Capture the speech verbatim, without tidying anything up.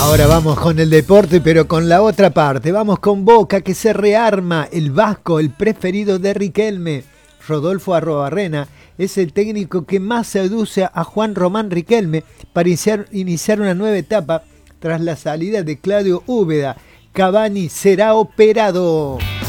Ahora vamos con el deporte, pero con la otra parte. Vamos con Boca, que se rearma. El vasco, el preferido de Riquelme. Rodolfo Arrobarrena es el técnico que más seduce a Juan Román Riquelme para iniciar, iniciar una nueva etapa tras la salida de Claudio Úbeda. Cavani será operado.